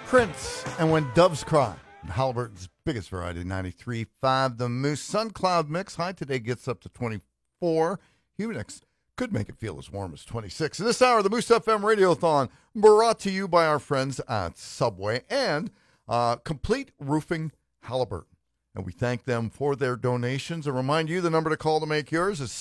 Prince and When Doves Cry. Halliburton's biggest variety, 93.5. The Moose Sun Cloud Mix. High today gets up to 24. Humidix could make it feel as warm as 26. In this hour, the Moose FM Radiothon brought to you by our friends at Subway and Complete Roofing Halliburton. And we thank them for their donations and remind you the number to call to make yours is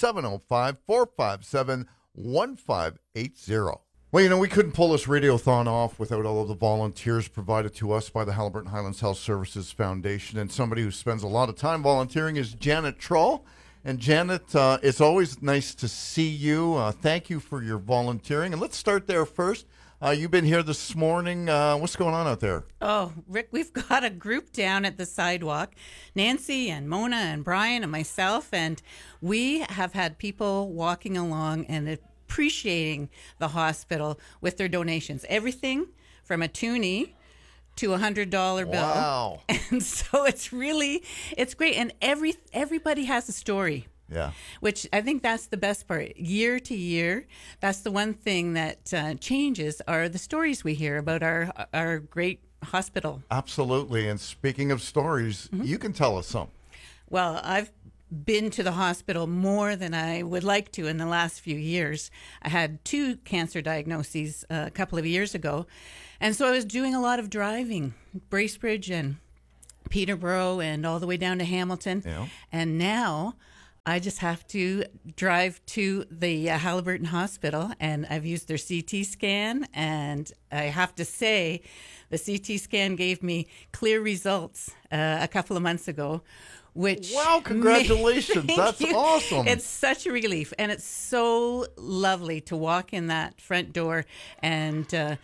705-457-1580. Well, we couldn't pull this radiothon off without all of the volunteers provided to us by the Halliburton Highlands Health Services Foundation. And somebody who spends a lot of time volunteering is Janet Troll. And Janet, it's always nice to see you. Thank you for your volunteering. And let's start there first. You've been here this morning. What's going on out there? Oh, Rick, we've got a group down at the sidewalk, Nancy and Mona and Brian and myself, and we have had people walking along and appreciating the hospital with their donations. Everything from a toonie to $100 bill. Wow. And so it's great. And everybody has a story. Yeah. Which I think that's the best part. Year to year, that's the one thing that changes are the stories we hear about our great hospital. Absolutely. And speaking of stories, you can tell us some. Well, I've been to the hospital more than I would like to in the last few years. I had 2 cancer diagnoses a couple of years ago. And so I was doing a lot of driving, Bracebridge and Peterborough and all the way down to Hamilton. Yeah. And now I just have to drive to the Halliburton Hospital, and I've used their CT scan, and I have to say the CT scan gave me clear results a couple of months ago. Wow, congratulations. That's awesome. It's such a relief, and it's so lovely to walk in that front door and to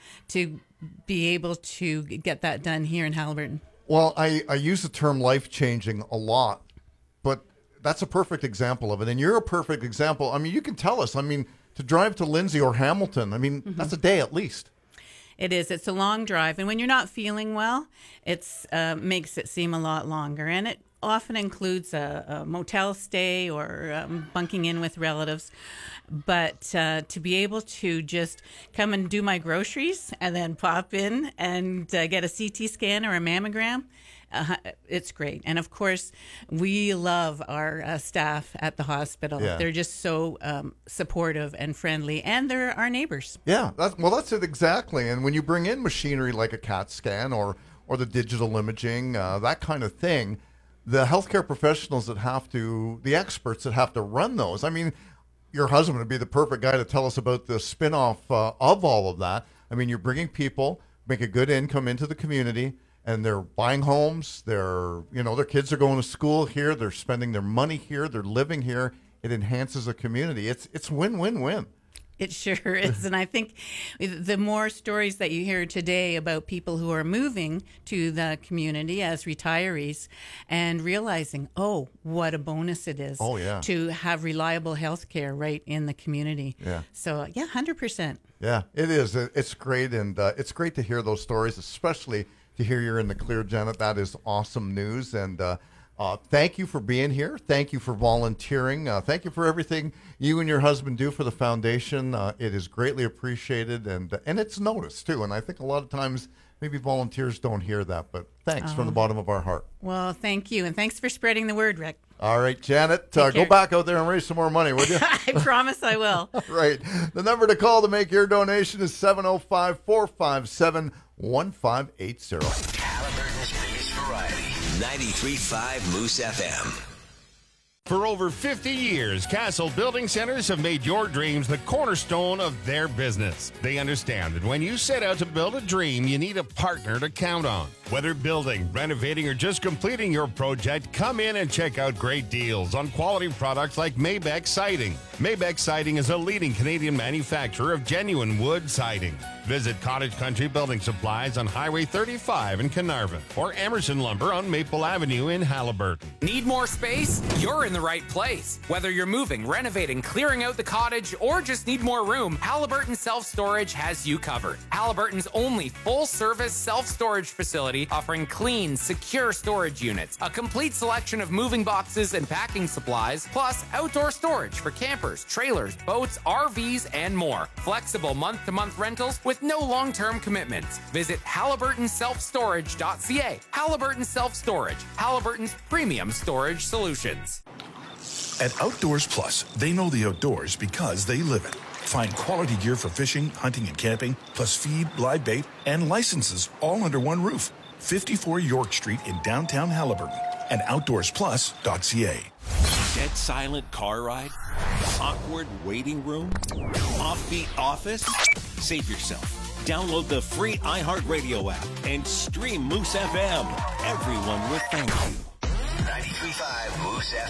be able to get that done here in Halliburton. Well, I use the term life-changing a lot, but that's a perfect example of it, and you're a perfect example. I mean, you can tell us. I mean, to drive to Lindsay or Hamilton, I mean, that's a day at least. It is. It's a long drive, and when you're not feeling well, it's makes it seem a lot longer, and it often includes a motel stay or bunking in with relatives. But to be able to just come and do my groceries and then pop in and get a CT scan or a mammogram, it's great. And of course, we love our staff at the hospital. Yeah. They're just so supportive and friendly, and they're our neighbors. Yeah, that's it exactly. And when you bring in machinery like a CAT scan or the digital imaging, that kind of thing, the healthcare professionals the experts that have to run those. I mean, your husband would be the perfect guy to tell us about the spin-off of all of that. I mean, you're bringing people, make a good income into the community, and they're buying homes. Their kids are going to school here. They're spending their money here. They're living here. It enhances the community. It's win-win-win. It sure is. And I think the more stories that you hear today about people who are moving to the community as retirees and realizing, oh, what a bonus it is to have reliable health care right in the community. Yeah. So, 100%. Yeah, it is. It's great. And it's great to hear those stories, especially to hear you're in the clear, Janet. That is awesome news. And thank you for being here. Thank you for volunteering. Thank you for everything you and your husband do for the foundation. It is greatly appreciated, and it's noticed, too. And I think a lot of times maybe volunteers don't hear that, but thanks from the bottom of our heart. Well, thank you, and thanks for spreading the word, Rick. All right, Janet, go back out there and raise some more money, would you? I promise I will. Right. The number to call to make your donation is 705-457-1580. Halliburton's biggest variety, 93.5 Moose FM. For over 50 years, Castle Building Centers have made your dreams the cornerstone of their business. They understand that when you set out to build a dream, you need a partner to count on. Whether building, renovating, or just completing your project, come in and check out great deals on quality products like Maybeck Siding. Maybeck Siding is a leading Canadian manufacturer of genuine wood siding. Visit Cottage Country Building Supplies on Highway 35 in Carnarvon or Emerson Lumber on Maple Avenue in Halliburton. Need more space? You're in the right place. Whether you're moving, renovating, clearing out the cottage, or just need more room, Halliburton Self-Storage has you covered. Halliburton's only full-service self-storage facility facility offering clean, secure storage units, a complete selection of moving boxes and packing supplies, plus outdoor storage for campers, trailers, boats, RVs, and more. Flexible month-to-month rentals with no long-term commitments. Visit HalliburtonSelfStorage.ca. Halliburton Self-Storage, Halliburton's premium storage solutions. At Outdoors Plus, they know the outdoors because they live it. Find quality gear for fishing, hunting, and camping, plus feed, live bait, and licenses all under one roof. 54 York Street in downtown Halliburton and outdoorsplus.ca. Dead silent car ride? Awkward waiting room? Offbeat office? Save yourself. Download the free iHeartRadio app and stream Moose FM. Everyone will thank you. 93.5 Moose FM.